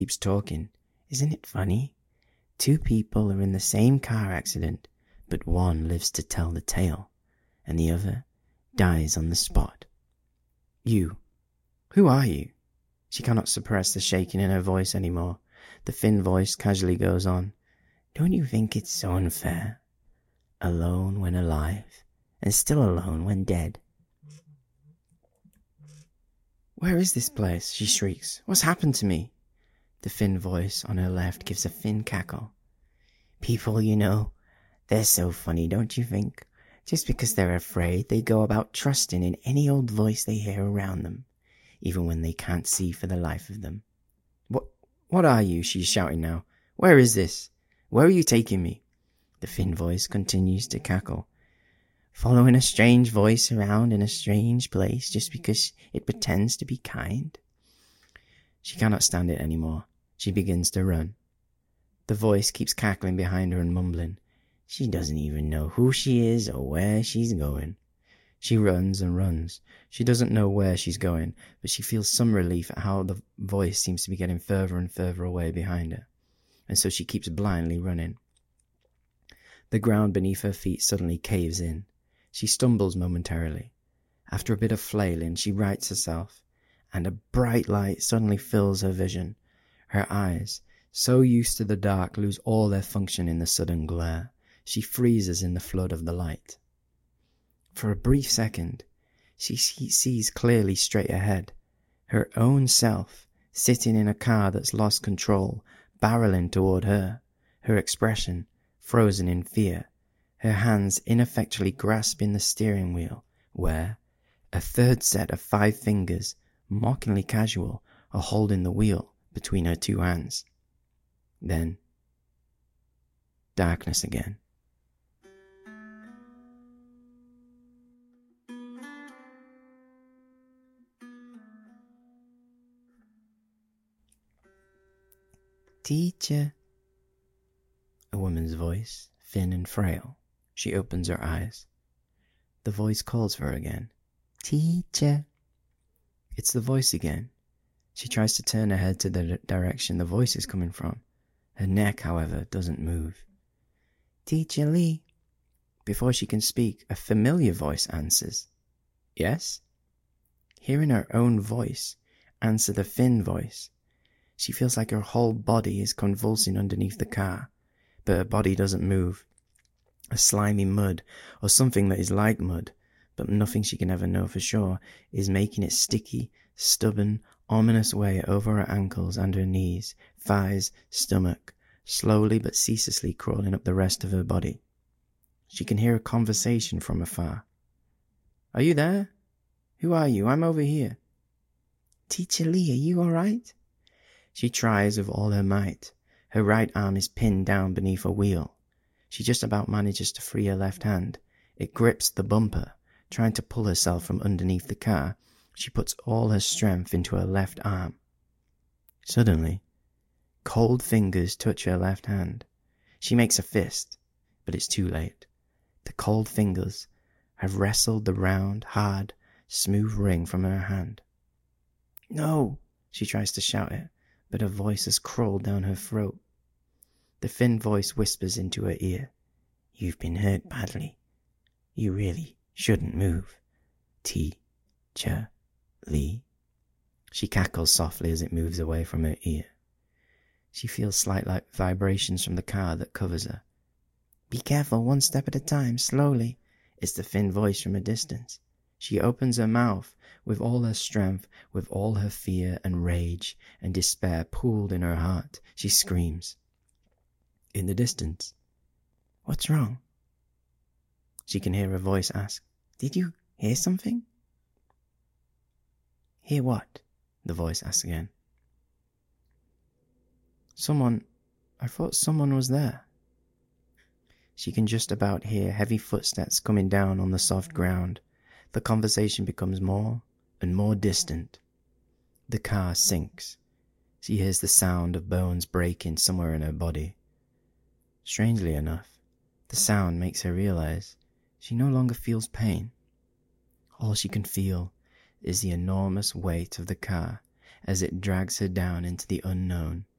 Keeps talking. Isn't it funny? Two people are in the same car accident, but one lives to tell the tale, and the other dies on the spot. You. Who are you? She cannot suppress the shaking in her voice anymore. The thin voice casually goes on. Don't you think it's so unfair? Alone when alive, and still alone when dead. Where is this place? She shrieks. What's happened to me? The thin voice on her left gives a thin cackle. People, you know, they're so funny, don't you think? Just because they're afraid, they go about trusting in any old voice they hear around them, even when they can't see for the life of them. What are you? She's shouting now. Where is this? Where are you taking me? The thin voice continues to cackle. Following a strange voice around in a strange place just because it pretends to be kind? She cannot stand it anymore. She begins to run. The voice keeps cackling behind her and mumbling. She doesn't even know who she is or where she's going. She runs and runs. She doesn't know where she's going, but she feels some relief at how the voice seems to be getting further and further away behind her, and so she keeps blindly running. The ground beneath her feet suddenly caves in. She stumbles momentarily. After a bit of flailing, she rights herself, and a bright light suddenly fills her vision. Her eyes, so used to the dark, lose all their function in the sudden glare. She freezes in the flood of the light. For a brief second, she sees clearly straight ahead. Her own self, sitting in a car that's lost control, barreling toward her. Her expression, frozen in fear. Her hands ineffectually grasping the steering wheel, where a third set of 5 fingers, mockingly casual, are holding the wheel between her 2 hands. Then, darkness again. Teacher. A woman's voice, thin and frail. She opens her eyes. The voice calls for her again. Teacher. It's the voice again. She tries to turn her head to the direction the voice is coming from. Her neck, however, doesn't move. Teacher Lee. Before she can speak, a familiar voice answers. Yes? Hearing her own voice answer the thin voice, she feels like her whole body is convulsing underneath the car, but her body doesn't move. A slimy mud, or something that is like mud, but nothing she can ever know for sure, is making its sticky, stubborn, ominous way over her ankles and her knees, thighs, stomach, slowly but ceaselessly crawling up the rest of her body. She can hear a conversation from afar. Are you there? Who are you? I'm over here. Teacher Lee, are you all right? She tries with all her might. Her right arm is pinned down beneath a wheel. She just about manages to free her left hand. It grips the bumper. Trying to pull herself from underneath the car, she puts all her strength into her left arm. Suddenly, cold fingers touch her left hand. She makes a fist, but it's too late. The cold fingers have wrestled the round, hard, smooth ring from her hand. No! She tries to shout it, but her voice has crawled down her throat. The thin voice whispers into her ear. You've been hurt badly. You really shouldn't move. Teacher Lee. She cackles softly as it moves away from her ear. She feels slight vibrations from the car that covers her. Be careful, 1 step at a time, slowly. It's the thin voice from a distance. She opens her mouth with all her strength, with all her fear and rage and despair pooled in her heart. She screams. In the distance. What's wrong? She can hear a voice ask, Did you hear something? Hear what? The voice asks again. I thought someone was there. She can just about hear heavy footsteps coming down on the soft ground. The conversation becomes more and more distant. The car sinks. She hears the sound of bones breaking somewhere in her body. Strangely enough, the sound makes her realize she no longer feels pain. All she can feel is the enormous weight of the car as it drags her down into the unknown.